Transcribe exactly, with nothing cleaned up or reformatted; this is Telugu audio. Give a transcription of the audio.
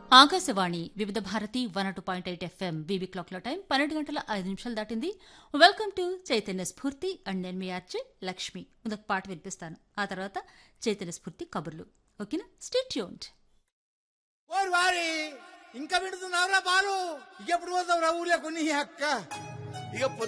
ఆకాశవాణి వివిధ Bharati one two point eight FM BB clock లో టైం పన్నెండు గంటల ఐదు నిమిషాలు దాటింది. వెల్కమ్ టు చైతన్య స్ఫూర్తి అండ్ నేను మీ ఆర్జే లక్ష్మి. ముందుకు పాట వినిపిస్తాను, ఆ తర్వాత చైతన్య స్ఫూర్తి కబుర్లు. ఓకేనా? Stay tuned. ఓరి వారి ఇంకా వింటున్నావురా బాలు, ఇకెప్పుడు పోతావు రా ఊర్లో కొన్ని అక్క? ఇక